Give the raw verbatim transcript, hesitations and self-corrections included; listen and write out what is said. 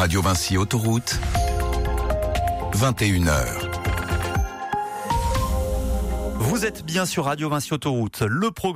Radio Vinci Autoroute, vingt et une heures. Vous êtes bien sur Radio Vinci Autoroute. Le programme